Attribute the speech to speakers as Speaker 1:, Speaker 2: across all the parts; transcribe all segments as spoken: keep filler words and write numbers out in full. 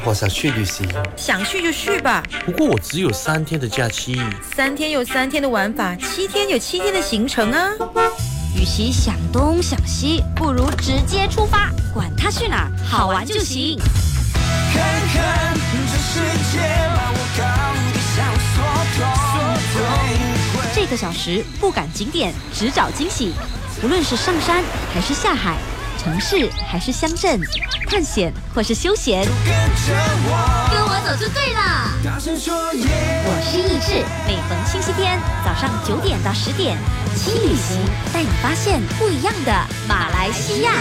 Speaker 1: 我想去旅行。
Speaker 2: 想去就去吧。
Speaker 1: 不过我只有三天的假期。
Speaker 2: 三天有三天的玩法，七天有七天的行程啊。
Speaker 3: 与其想东想西，不如直接出发，管它去哪儿，好玩就行。
Speaker 4: 看看这世界，把我高的想说通。
Speaker 3: 这个小时不赶景点，只找惊喜。无论是上山还是下海，城市还是乡镇，探险或是休闲，
Speaker 4: 跟着我，
Speaker 3: 跟我走就对了。
Speaker 4: 大声说耶！
Speaker 3: 我是易志，每逢星期天早上九点到十点，轻旅行带你发现不一样的马来西亚。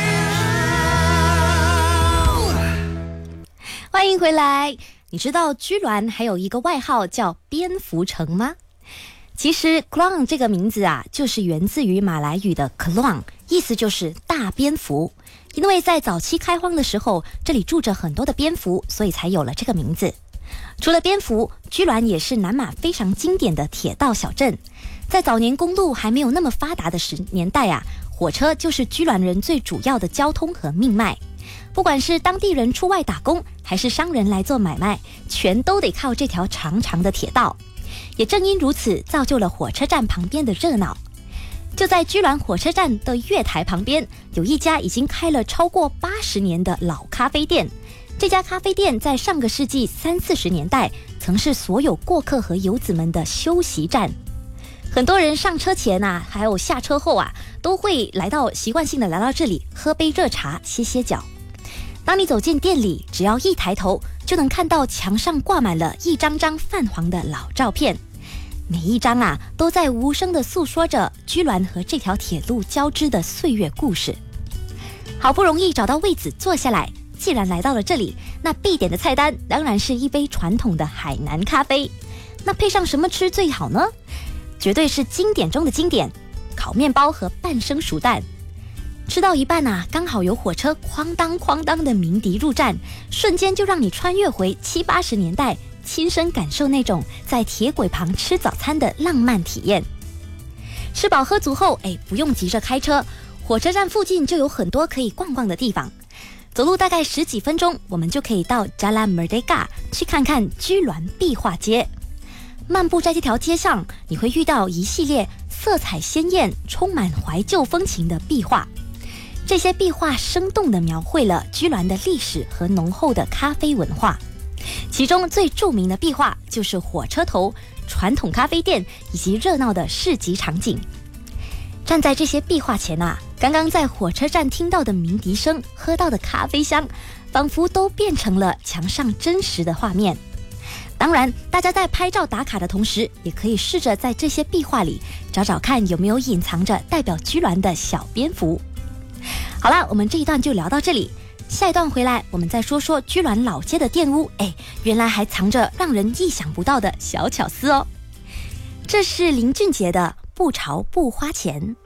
Speaker 3: 欢迎回来。你知道居銮还有一个外号叫蝙蝠城吗？其实 Klang 这个名字啊，就是源自于马来语的 Kelang， 意思就是大蝙蝠。因为在早期开荒的时候，这里住着很多的蝙蝠，所以才有了这个名字。除了蝙蝠，居銮也是南马非常经典的铁道小镇。在早年公路还没有那么发达的时年代啊，火车就是居銮人最主要的交通和命脉。不管是当地人出外打工，还是商人来做买卖，全都得靠这条长长的铁道。也正因如此，造就了火车站旁边的热闹。就在居銮火车站的月台旁边，有一家已经开了超过八十年的老咖啡店。这家咖啡店在上个世纪三四十年代，曾是所有过客和游子们的休息站。很多人上车前啊，还有下车后啊，都会来到习惯性的来到这里喝杯热茶，歇歇脚。当你走进店里，只要一抬头，就能看到墙上挂满了一张张泛黄的老照片。每一张啊，都在无声地诉说着居銮和这条铁路交织的岁月故事。好不容易找到位子坐下来，既然来到了这里，那必点的菜单当然是一杯传统的海南咖啡。那配上什么吃最好呢？绝对是经典中的经典，烤面包和半生熟蛋。吃到一半啊，刚好有火车哐当哐当的鸣笛入站，瞬间就让你穿越回七八十年代，亲身感受那种在铁轨旁吃早餐的浪漫体验。吃饱喝足后，哎，不用急着开车，火车站附近就有很多可以逛逛的地方。走路大概十几分钟，我们就可以到 Jalan Merdeka 去看看居銮壁画街。漫步在这条街上，你会遇到一系列色彩鲜艳、充满怀旧风情的壁画。这些壁画生动地描绘了居銮的历史和浓厚的咖啡文化。其中最著名的壁画就是火车头、传统咖啡店以及热闹的市集场景。站在这些壁画前啊，刚刚在火车站听到的鸣笛声、喝到的咖啡香，仿佛都变成了墙上真实的画面。当然，大家在拍照打卡的同时，也可以试着在这些壁画里找找看有没有隐藏着代表居銮的小蝙蝠。好啦，我们这一段就聊到这里。下一段回来，我们再说说居銮老街的店屋，哎，原来还藏着让人意想不到的小巧思哦。这是林俊杰的《不潮不花钱》。